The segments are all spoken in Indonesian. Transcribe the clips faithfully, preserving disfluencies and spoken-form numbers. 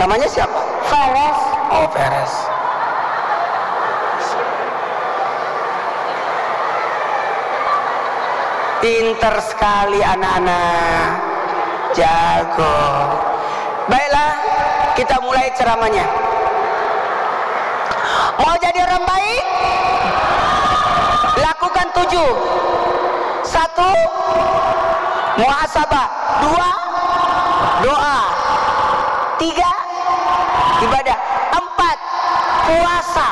Namanya siapa? Faras. Oh, Peres. Pinter sekali anak-anak, jago. Baiklah, kita mulai ceramahnya. Mau jadi orang baik? Lakukan tujuh. Satu, muhasabah. Dua, doa. Tiga, ibadah. Empat, puasa.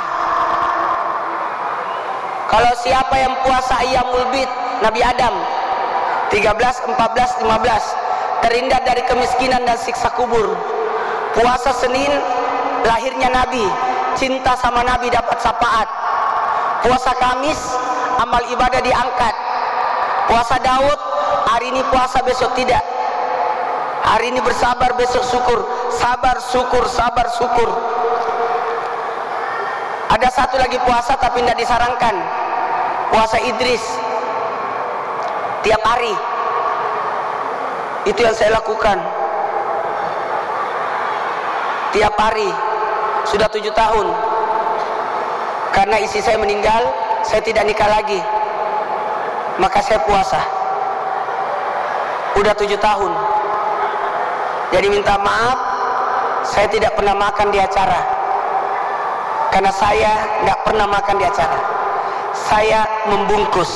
Kalau siapa yang puasa ayyamul bid, Nabi Adam tiga belas, empat belas, lima belas terhindar dari kemiskinan dan siksa kubur. Puasa Senin lahirnya Nabi, cinta sama Nabi dapat syafaat. Puasa Kamis amal ibadah diangkat. Puasa Daud hari ini puasa besok tidak. Hari ini bersabar besok syukur. Sabar syukur, sabar syukur. Ada satu lagi puasa tapi tidak disarankan, puasa Idris tiap hari. Itu yang saya lakukan tiap hari sudah tujuh tahun. Karena istri saya meninggal, saya tidak nikah lagi, maka saya puasa udah tujuh tahun. Jadi minta maaf, saya tidak pernah makan di acara, karena saya nggak pernah makan di acara. Saya membungkus.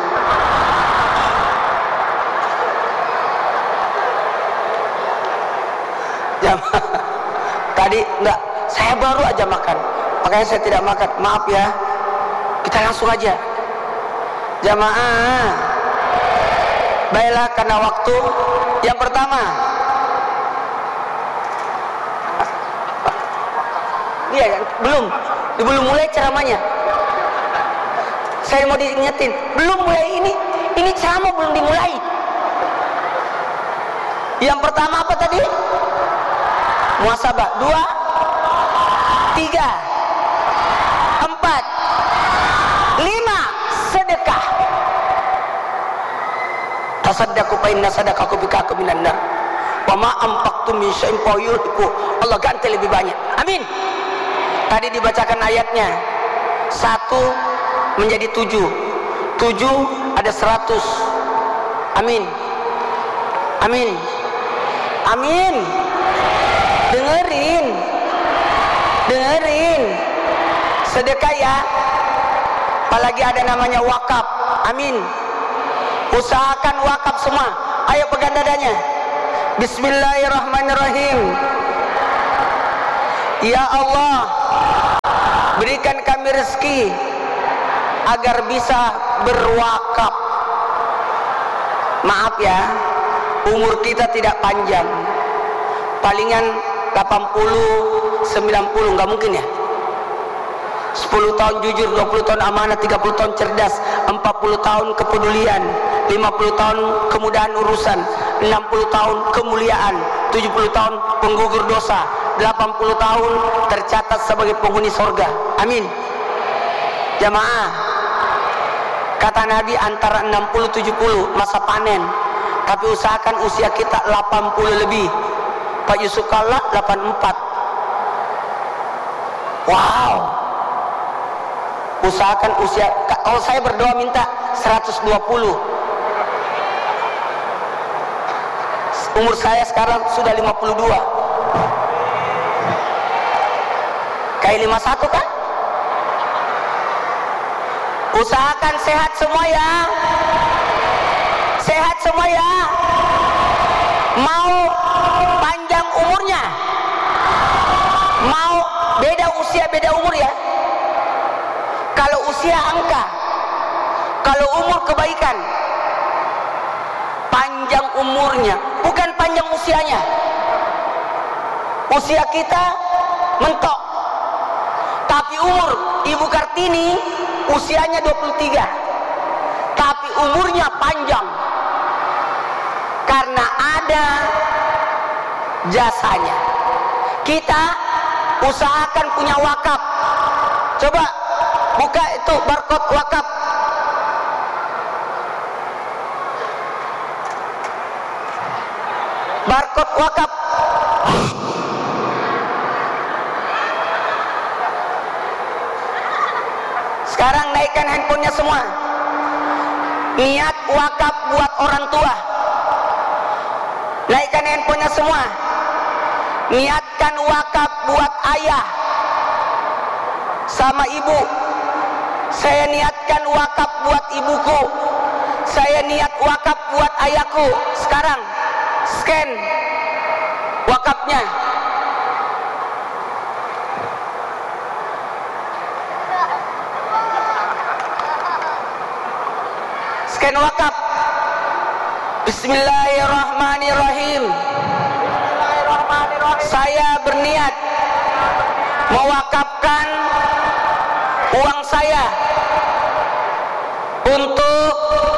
Tadi enggak, saya baru aja makan, makanya saya tidak makan. Maaf ya, kita langsung aja jamaah. Baiklah, karena waktu. Yang pertama, iya yang belum belum mulai ceramahnya. Saya mau diingetin, belum mulai ini ini ceramah belum dimulai. Yang pertama apa tadi? Muhasabah. Dua, tiga, empat, lima, sedekah. Tasaddaqu fa inna sadaqaku bikaku minan nar. Wa ma anfaqtum min syai'in fa yuhibbu. Allah ganti lebih banyak. Amin. Tadi dibacakan ayatnya. Satu menjadi tujuh. Tujuh ada seratus. Amin. Amin. Amin. Dengerin, dengerin, sedekah ya. Apalagi ada namanya wakaf. Amin. Usahakan wakaf semua. Ayo pegang dadanya. Bismillahirrahmanirrahim. Ya Allah, berikan kami rezeki agar bisa berwakaf. Maaf ya, umur kita tidak panjang, palingan delapan puluh, sembilan puluh, nggak mungkin ya. Sepuluh tahun jujur, dua puluh tahun amanah, tiga puluh tahun cerdas, empat puluh tahun kepedulian, lima puluh tahun kemudahan urusan, enam puluh tahun kemuliaan, tujuh puluh tahun penggugur dosa, delapan puluh tahun tercatat sebagai penghuni sorga. Amin. Jamaah, kata Nabi antara enam puluh tujuh puluh masa panen, tapi usahakan usia kita delapan puluh lebih. Pak Yusuf Kalla delapan puluh empat. Wow. Usahakan usia, kalau saya berdoa minta seratus dua puluh. Umur saya sekarang sudah lima puluh dua. Kayak lima puluh satu kan? Usahakan sehat semua ya. Sehat semua ya. Mau panjang umurnya, mau beda usia beda umur ya. Kalau usia angka, kalau umur kebaikan. Panjang umurnya, bukan panjang usianya. Usia kita mentok, tapi umur Ibu Kartini usianya dua puluh tiga, tapi umurnya panjang karena ada jasanya. Kita usahakan punya wakaf. Coba buka itu barcode wakaf. Barcode wakaf. naikkan handphonenya semua. Niat wakaf buat orang tua. Naikkan handphonenya semua. Niatkan wakaf buat ayah sama ibu. Saya niatkan wakaf buat ibuku. Saya niat wakaf buat ayahku. Sekarang scan wakafnya. Scan wakaf. Bismillahirrahmanirrahim. Saya berniat mewakafkan uang saya untuk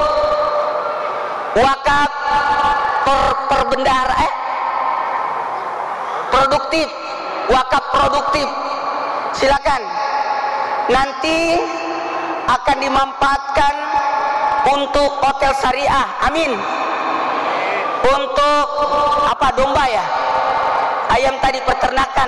wakaf per, perbendahara eh produktif, wakaf produktif. Silakan. Nanti akan dimanfaatkan untuk hotel syariah. Amin. Untuk apa, domba ya? Ayam tadi peternakan.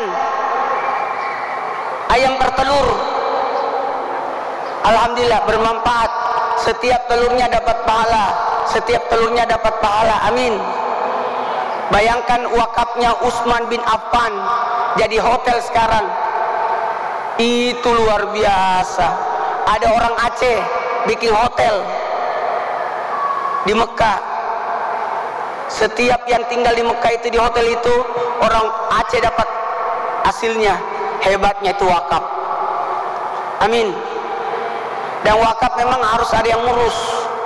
Ayam bertelur. Alhamdulillah bermanfaat. Setiap telurnya dapat pahala. Setiap telurnya dapat pahala. Amin. Bayangkan wakafnya Utsman bin Affan jadi hotel sekarang. Itu luar biasa. Ada orang Aceh bikin hotel di Mekah. Setiap yang tinggal di Mekah itu, di hotel itu, orang Aceh dapat hasilnya. Hebatnya itu wakaf. Amin. Dan wakaf memang harus ada yang ngurus.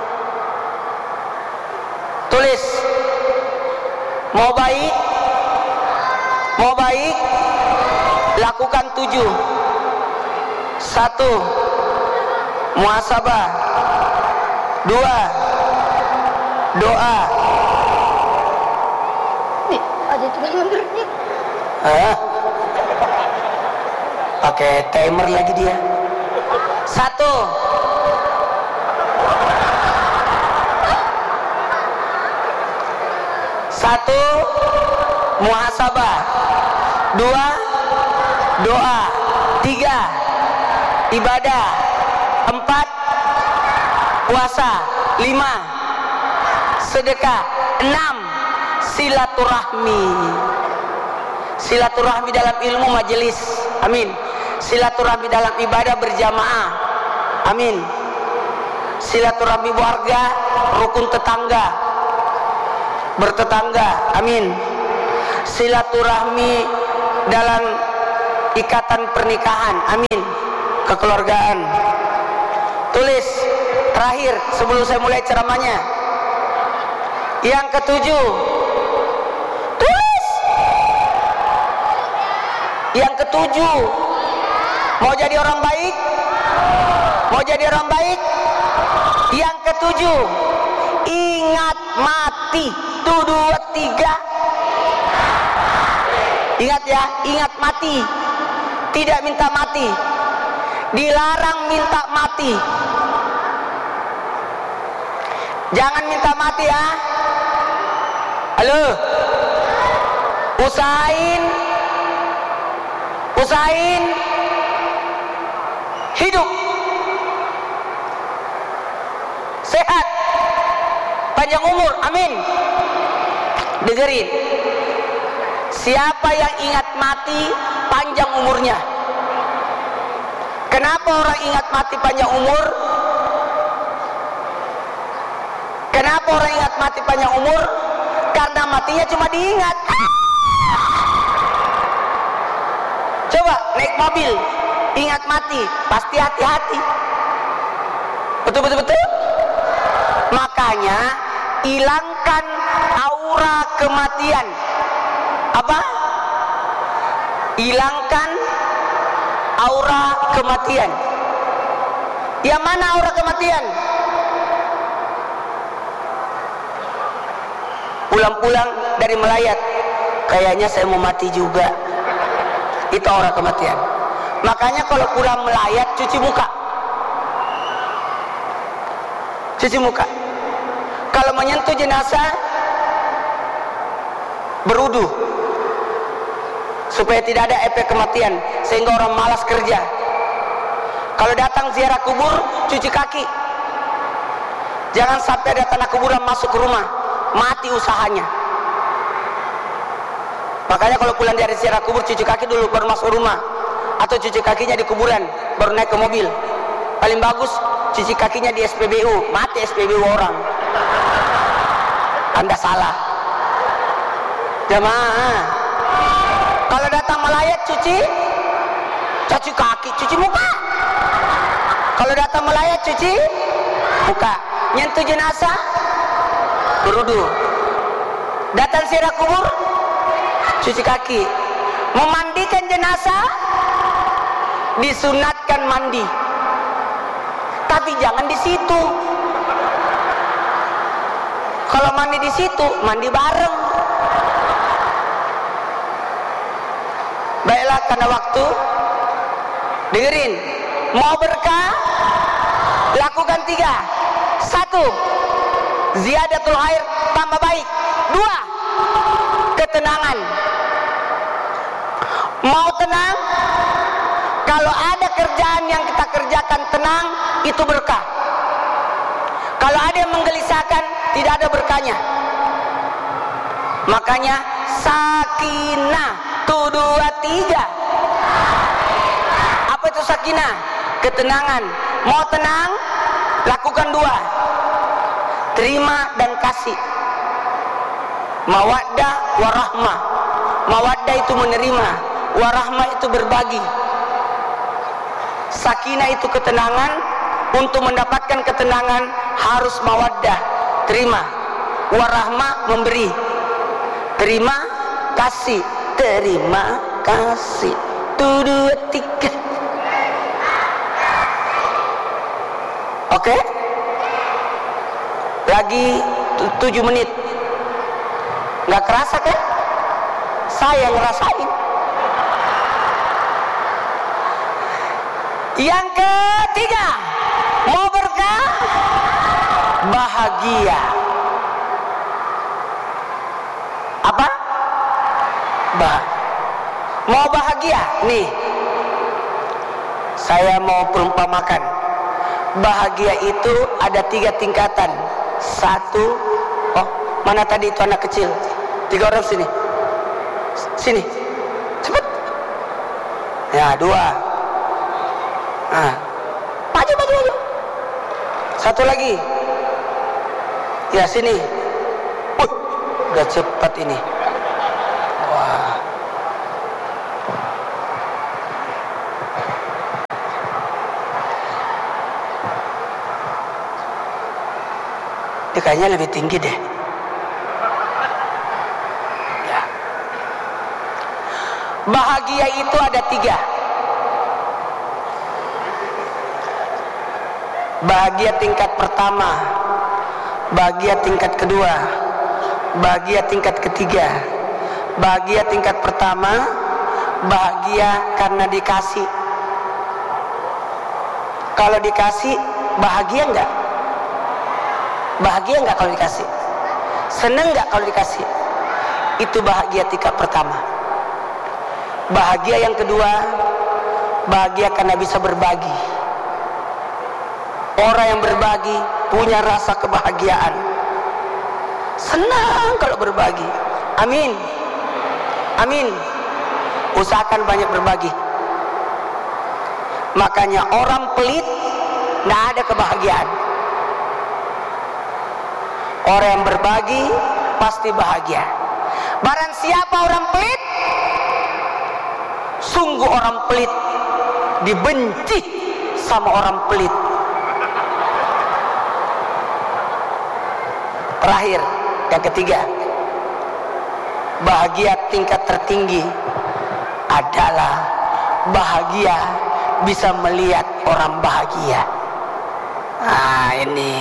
Tulis. Mau baik, mau baik, lakukan tujuh. Satu, muhasabah. Dua, doa. Nih, ada tugas nomornya. Hah? Pakai timer lagi dia. Satu, satu, muhasabah. Dua, doa. Tiga, ibadah. Empat, puasa. Lima, sedekah. Enam, silaturahmi. Silaturahmi dalam ilmu majelis. Amin. Silaturahmi dalam ibadah berjamaah. Amin. Silaturahmi warga, rukun tetangga, bertetangga. Amin. Silaturahmi dalam ikatan pernikahan. Amin. Kekeluargaan. Tulis terakhir sebelum saya mulai ceramahnya. Yang ketujuh, tulis. Yang ketujuh, mau jadi orang baik? Mau jadi orang baik? Yang ketujuh, ingat mati. Tuh, dua, tiga. Ingat ya, ingat mati. Tidak minta mati. Dilarang minta mati. Jangan minta mati ya. Halo. Usahain Usahain hidup sehat, panjang umur. Amin. Dengerin. Siapa yang ingat mati, panjang umurnya. Kenapa orang ingat mati panjang umur? Kenapa orang ingat mati panjang umur? Karena matinya cuma diingat. Coba naik mobil, ingat mati, pasti hati-hati. Betul-betul betul. Makanya hilangkan aura kematian. Apa? Hilangkan aura kematian. Yang mana aura kematian? Pulang-pulang dari melayat, kayaknya saya mau mati juga. Itu aura kematian. Makanya kalau pulang melayat, cuci muka. Cuci muka. Kalau menyentuh jenazah, berudu, supaya tidak ada efek kematian, sehingga orang malas kerja. Kalau datang ziarah kubur, cuci kaki. Jangan sampai ada tanah kuburan masuk ke rumah, mati usahanya. Makanya kalau pulang dari ziarah kubur, cuci kaki dulu baru masuk rumah, atau cuci kakinya di kuburan baru naik ke mobil. Paling bagus cuci kakinya di S P B U, mati S P B U orang. Anda salah jamaah. Kalau datang melayat, cuci cuci kaki, cuci muka. Kalau datang melayat, cuci muka. Nyentuh jenazah, berudu. Datang ziarah kubur, cuci kaki. Memandikan jenazah, disunatkan mandi, tapi jangan di situ. Kalau mandi di situ, mandi bareng. Baiklah, karena waktu, dengerin. Mau berkah, lakukan tiga. Satu, ziyadatul khair, tambah baik. Dua, ketenangan. Mau tenang, kalau ada kerjaan yang kita kerjakan tenang, itu berkah. Kalau ada yang menggelisahkan, tidak ada berkahnya. Makanya sakinah, tuh dua tiga. Apa itu sakinah? Ketenangan. Mau tenang, lakukan dua. Terima dan kasih. Mawaddah warahmah. Mawaddah itu menerima, warahmah itu berbagi. Sakinah itu ketenangan. Untuk mendapatkan ketenangan harus mawaddah, terima. Warahmah, memberi. Terima kasih, terima kasih. Tuh dua tiga. Oke? Lagi tujuh menit. Nggak kerasa kan? Saya ngerasain. Yang ketiga, mau berkah, bahagia. Apa? Bah. Mau bahagia? Nih, saya mau perumpamakan. Bahagia itu ada tiga tingkatan. Satu, oh mana tadi itu anak kecil? Tiga orang sini, sini, cepet. Ya dua. Nah, maju, maju, maju. Satu lagi. Ya sini. Uh, udah cepat ini. Wah. Ini kayaknya lebih tinggi deh. Ya. Bahagia itu ada tiga. Bahagia tingkat pertama, bahagia tingkat kedua, bahagia tingkat ketiga. Bahagia tingkat pertama, bahagia karena dikasih. Kalau dikasih, bahagia enggak? Bahagia enggak kalau dikasih? Seneng enggak kalau dikasih? Itu bahagia tingkat pertama. Bahagia yang kedua, bahagia karena bisa berbagi. Orang yang berbagi punya rasa kebahagiaan. Senang kalau berbagi. Amin. Amin. Usahakan banyak berbagi. Makanya orang pelit tidak ada kebahagiaan. Orang yang berbagi pasti bahagia. Barang siapa orang pelit, sungguh orang pelit dibenci sama orang pelit. Terakhir, yang ketiga, bahagia tingkat tertinggi adalah bahagia bisa melihat orang bahagia. Nah ini,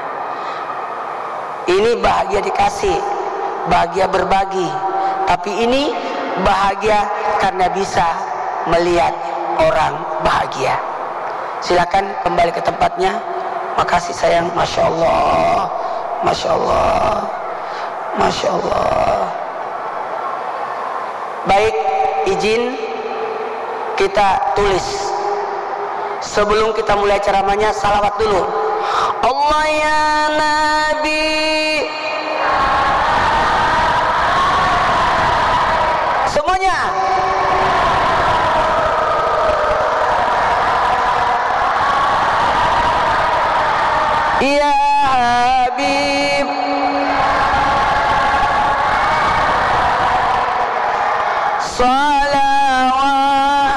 ini bahagia dikasih, bahagia berbagi. Tapi ini bahagia karena bisa melihat orang bahagia. Silakan kembali ke tempatnya. Makasih sayang, masya Allah. Masya Allah, Masya Allah. Baik, izin kita tulis Sebelum kita mulai ceramahnya, salawat dulu. Allah ya Nabi. Semuanya. Ya Habib. Salawat.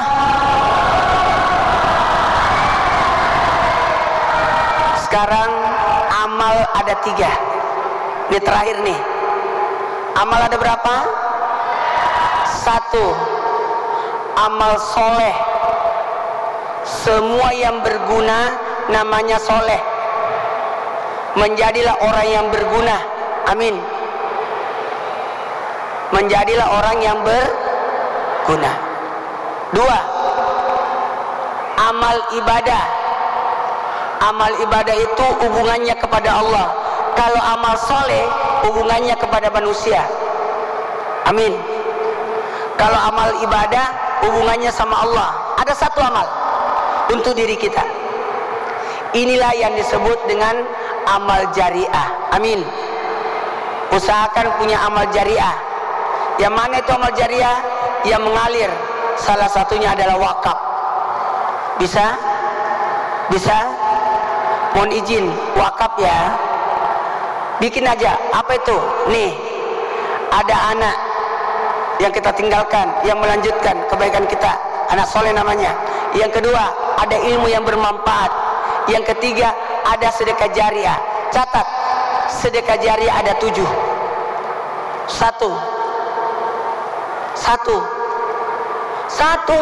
Sekarang amal ada tiga. Ini terakhir nih. Amal ada berapa? Satu, amal soleh. Semua yang berguna namanya soleh. Menjadilah orang yang berguna. Amin. Menjadilah orang yang berguna. Dua, amal ibadah. Amal ibadah itu hubungannya kepada Allah. Kalau amal soleh hubungannya kepada manusia. Amin. Kalau amal ibadah hubungannya sama Allah. Ada satu amal untuk diri kita. Inilah yang disebut dengan amal jariah. Amin. Usahakan punya amal jariah. Yang mana itu amal jariah? Yang mengalir. Salah satunya adalah wakaf. Bisa? Bisa? Mohon izin, wakaf ya. Bikin aja. Apa itu? Nih, ada anak yang kita tinggalkan, yang melanjutkan kebaikan kita, anak soleh namanya. Yang kedua, ada ilmu yang bermanfaat. Yang ketiga, ada sedekah jariah. Catat, sedekah jariah ada tujuh. Satu, satu, satu,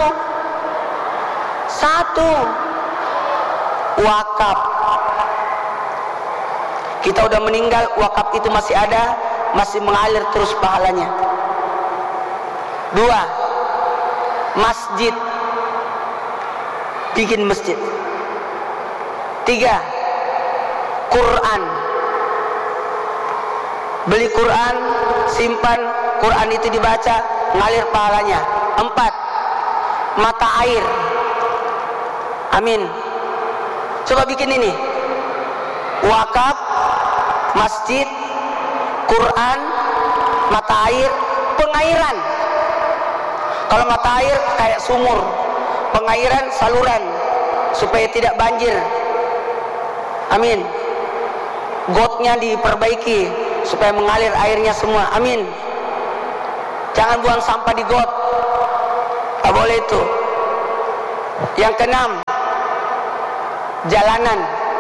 satu, wakaf. Kita udah meninggal, wakaf itu masih ada, masih mengalir terus pahalanya. Dua, masjid. Bikin masjid. Tiga, Quran. Beli Quran, simpan, Quran itu dibaca, ngalir pahalanya. Empat, mata air. Amin. Coba bikin ini. Wakaf, masjid, Quran, mata air, pengairan. Kalau mata air kayak sumur, pengairan saluran supaya tidak banjir. Amin. Gotnya diperbaiki supaya mengalir airnya semua. Amin. Jangan buang sampah di got. Tak boleh itu. Yang keenam, jalanan.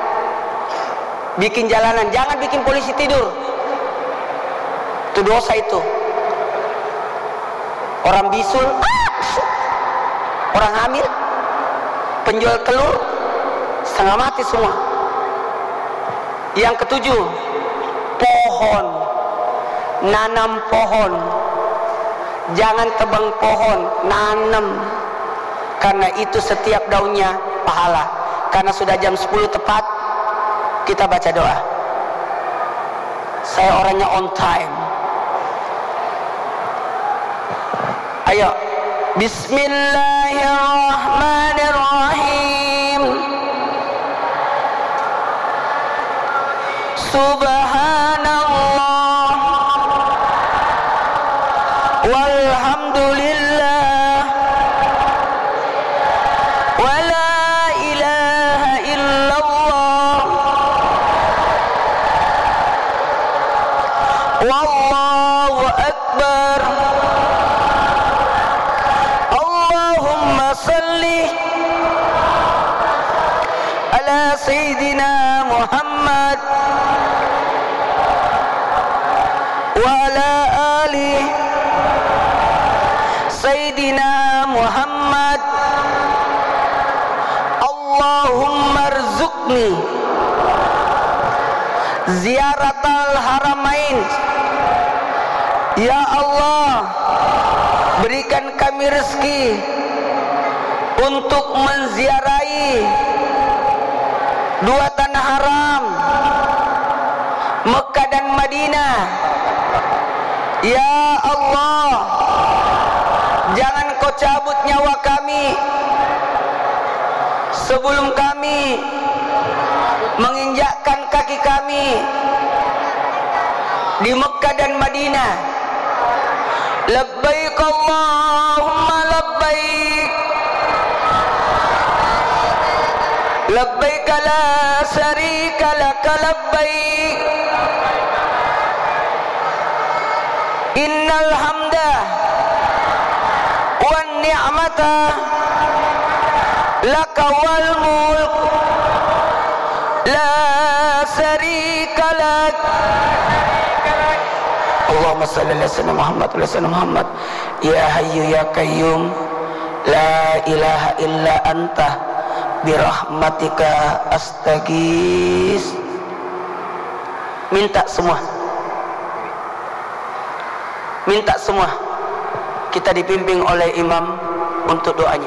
Bikin jalanan. Jangan bikin polisi tidur. Itu dosa itu. Orang bisul, orang hamil, penjual telur, setengah mati semua. Yang ketujuh, pohon. Nanam pohon. Jangan tebang pohon, nanam. Karena itu setiap daunnya pahala. Karena sudah jam sepuluh tepat, kita baca doa. Saya orangnya on time. Ayo, Bismillahirrahmanirrahim. Subhanallah, walhamdulillah, wala ilaha illallah, wallahu akbar. Salli ala Sayyidina Muhammad wa ala ali Sayyidina Muhammad. Allahumma rzuqni ziyaratal haramain. Ya Allah, berikan kami rezeki untuk menziarahi dua tanah haram, Mekah dan Madinah. Ya Allah, jangan kau cabut nyawa kami sebelum kami menginjakkan kaki kami di Mekah dan Madinah. Labbaik Allahumma labbaik, labbaik la syarika laka labbaik, innal hamda wan ni'mata laka wal mulk la syarika lak. Allahumma salli ala sayyidina Muhammad wa ala sayyidina Muhammad. Ya hayyu ya qayyum la ilaha illa anta birahmatika astaghis. Minta semua, minta semua. Kita dipimpin oleh imam untuk doanya.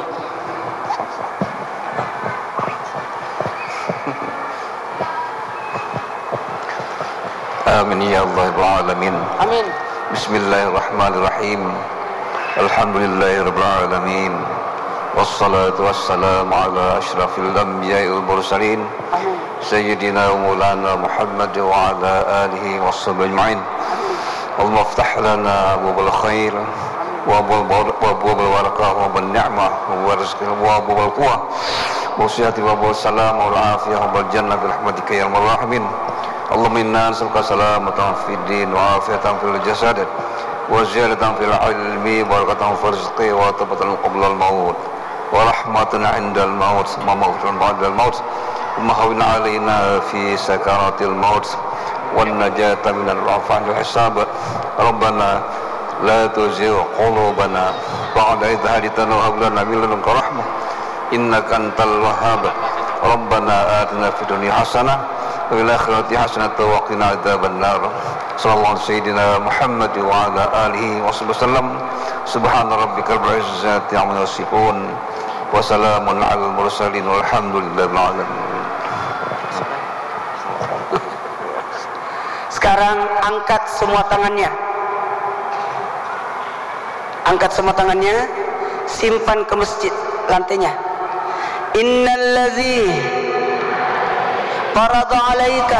Amin ya Rabbal alamin. Amin. Bismillahirrahmanirrahim. Alhamdulillahirabbil alamin. Wassalatu wassalamu ala asyrafil anbiya'i wal mursalin. Sayyidina wa maulana Muhammad wa ala alihi washabbihi ajma'in. Allahumma iftah lana abwaabal khair wa abwaabal barakah wa abwaabal ni'mah wa rizqi wa abwaabal quwwah wa sihhati wa abwaabal salam wal afiyah wa abwaabal jannah bi rahmatika ya arhamar rahimin. Allahumma inna nas'aluka salamatan fid din wa afiyatan fil jasad wa ziyadatan fil ilmi wa barakatan fil rizqi wa tabatan qabla al maut wa rahmatan 'inda al maut wa maghfiratan ba'da al maut wa hawwin 'alaina fi sakaratil maut wan najata min al afan wal hisab. Rabbana la tuzigh qulubana ba'da idh hadaytana wa hab lana min ladunka rahmah innaka antal wahhab. Rabbana atina fid dunya hasanah wa fil akhirati hasanatan wa qina adzabannar. Sallallahu alaihi sayyidina Muhammad wa ala alihi wasallam. Subhana rabbika rabbil izzati amma yasifun wa salamun alal mursalin walhamdulillahi rabbil alamin. Sekarang angkat semua tangannya. Angkat semua tangannya, simpan ke masjid lantainya. Innallazi farada 'alaika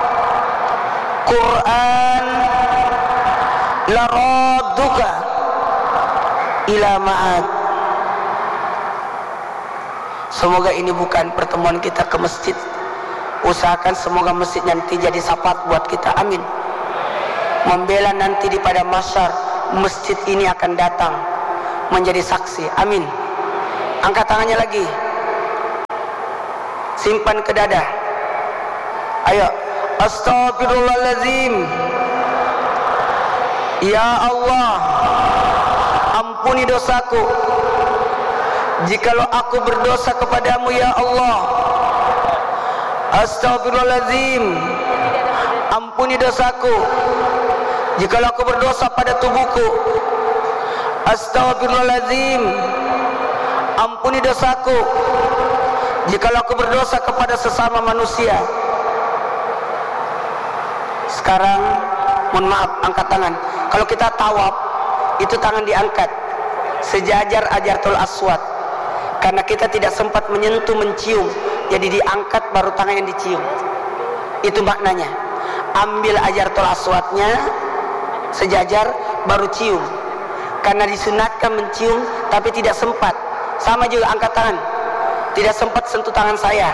Qur'an laradduka ila ma'ad. Semoga ini bukan pertemuan kita ke masjid. Usahakan semoga masjid nanti jadi syafaat buat kita. Amin. Membela nanti di pada masyar, masjid ini akan datang menjadi saksi. Amin. Angkat tangannya lagi, simpan ke dada. Ayo. Astaghfirullahaladzim. Ya Allah, ampuni dosaku. Jikalau aku berdosa kepadamu ya Allah. Astaghfirullahaladzim. Ampuni dosaku jikalau aku berdosa pada tubuhku. Astaghfirullahaladzim. Ampuni dosaku jikalau aku berdosa kepada sesama manusia. Sekarang mohon maaf, angkat tangan. Kalau kita tawaf, itu tangan diangkat sejajar Hajarul Aswad. Karena kita tidak sempat menyentuh, mencium, jadi diangkat baru tangan yang dicium. Itu maknanya. Ambil Hajarul Aswadnya sejajar baru cium. Karena disunatkan mencium tapi tidak sempat. Sama juga angkat tangan, tidak sempat sentuh tangan saya.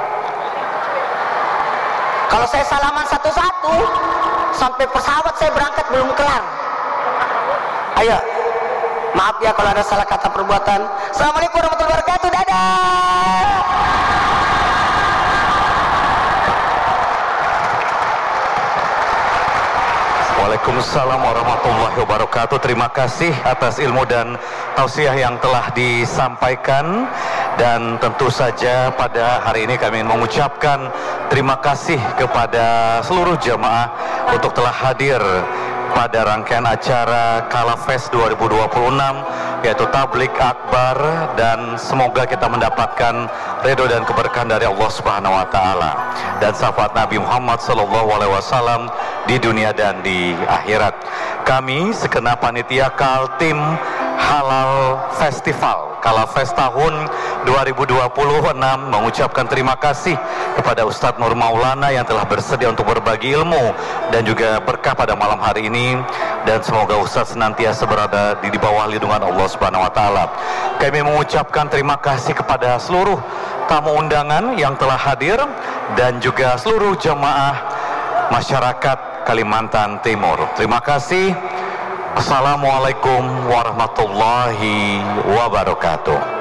Kalau saya salaman satu-satu sampai pesawat saya berangkat belum kelar. Ayo, maaf ya kalau ada salah kata perbuatan. Assalamualaikum warahmatullahi wabarakatuh. Dadah. Waalaikumsalam warahmatullahi wabarakatuh. Terima kasih atas ilmu dan tausiah yang telah disampaikan. Dan tentu saja pada hari ini kami ingin mengucapkan terima kasih kepada seluruh jamaah untuk telah hadir pada rangkaian acara Kalafest dua ribu dua puluh enam, yaitu Tablik Akbar, dan semoga kita mendapatkan ridho dan keberkahan dari Allah Subhanahu wa taala dan syafaat Nabi Muhammad sallallahu alaihi wasallam di dunia dan di akhirat. Kami segenap panitia Kaltim Halal Festival Kalafest tahun dua ribu dua puluh enam mengucapkan terima kasih kepada Ustadz Nur Maulana yang telah bersedia untuk berbagi ilmu dan juga berkah pada malam hari ini, dan semoga Ustadz senantiasa berada di, di bawah lindungan Allah Subhanahu wa taala. Kami mengucapkan terima kasih kepada seluruh tamu undangan yang telah hadir dan juga seluruh jemaah masyarakat Kalimantan Timur. Terima kasih. Assalamualaikum warahmatullahi wabarakatuh.